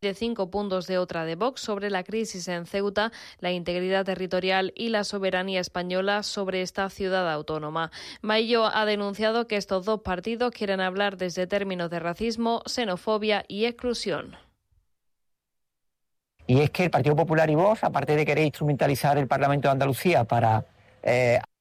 de 5 puntos de otra de Vox sobre la crisis en Ceuta, la integridad territorial y la soberanía española sobre esta ciudad autónoma. Maillo ha denunciado que estos dos partidos quieren hablar desde términos de racismo, xenofobia y exclusión. Y es que el Partido Popular y Vox, aparte de querer instrumentalizar el Parlamento de Andalucía para